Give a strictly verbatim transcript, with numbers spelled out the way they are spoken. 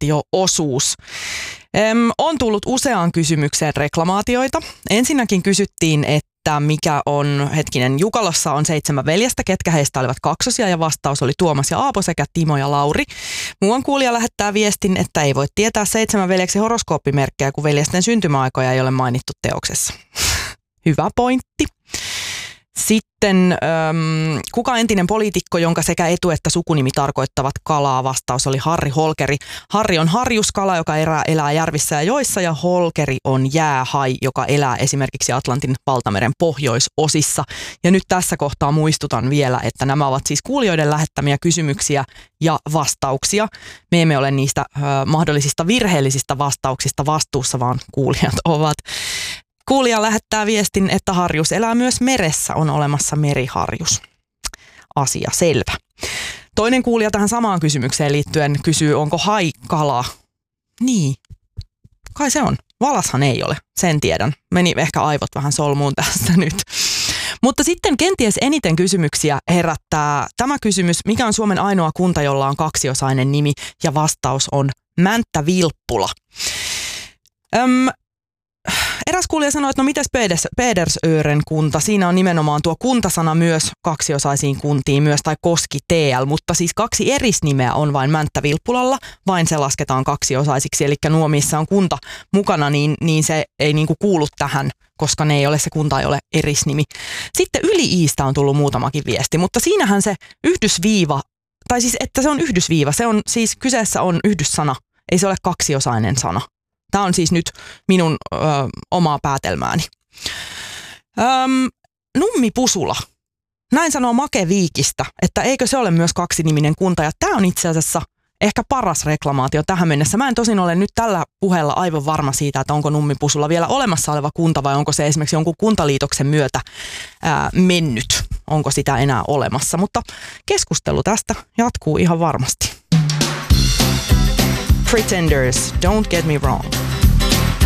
reklamaatio-osuus. Öm, on tullut useaan kysymykseen reklamaatioita. Ensinnäkin kysyttiin, että mikä on, hetkinen, Jukalassa on seitsemän veljestä, ketkä heistä olivat kaksosia, ja vastaus oli Tuomas ja Aapo sekä Timo ja Lauri. Muuan kuulija lähettää viestin, että ei voi tietää seitsemän veljeksi horoskooppimerkkejä, kun veljesten syntymäaikoja ei ole mainittu teoksessa. Hyvä pointti. Sitten, äm, kuka entinen poliitikko, jonka sekä etu- että sukunimi tarkoittavat kalaa? Vastaus oli Harri Holkeri. Harri on harjuskala, joka elää, elää järvissä ja joissa, ja Holkeri on jäähai, joka elää esimerkiksi Atlantin valtameren pohjoisosissa. Ja nyt tässä kohtaa muistutan vielä, että nämä ovat siis kuulijoiden lähettämiä kysymyksiä ja vastauksia. Me emme ole niistä äh, mahdollisista virheellisistä vastauksista vastuussa, vaan kuulijat ovat. Kuulija lähettää viestin, että harjus elää myös meressä, on olemassa meriharjus. Asia selvä. Toinen kuulija tähän samaan kysymykseen liittyen kysyy, onko hai kala? Niin, kai se on. Valashan ei ole, sen tiedän. Meni ehkä aivot vähän solmuun tästä nyt. Mutta sitten kenties eniten kysymyksiä herättää tämä kysymys, mikä on Suomen ainoa kunta, jolla on kaksiosainen nimi, ja vastaus on Mänttä-Vilppula. Öm, Eräs kuulija sanoi, että no mitäs Pedersören kunta, siinä on nimenomaan tuo kuntasana myös kaksiosaisiin kuntiin, myös tai Koski T L, mutta siis kaksi erisnimeä on vain Mänttä-Vilppulalla, vain se lasketaan kaksiosaisiksi, eli nuo missä on kunta mukana, niin, niin se ei niinku kuulu tähän, koska ne ei ole, se kunta ei ole erisnimi. Sitten Yli-Iistä on tullut muutamakin viesti, mutta siinähän se yhdysviiva, tai siis että se on yhdysviiva, se on siis kyseessä on yhdyssana, ei se ole kaksiosainen sana. Tämä on siis nyt minun ö, omaa päätelmääni. Öm, Nummi-Pusula. Näin sanoo Make Viikistä, että eikö se ole myös kaksiniminen kunta. Ja tämä on itse asiassa ehkä paras reklamaatio tähän mennessä. Mä en tosin ole nyt tällä puheella aivan varma siitä, että onko Nummi-Pusula vielä olemassa oleva kunta vai onko se esimerkiksi jonkun kuntaliitoksen myötä ää, mennyt. Onko sitä enää olemassa, mutta keskustelu tästä jatkuu ihan varmasti. Pretenders, don't get me wrong.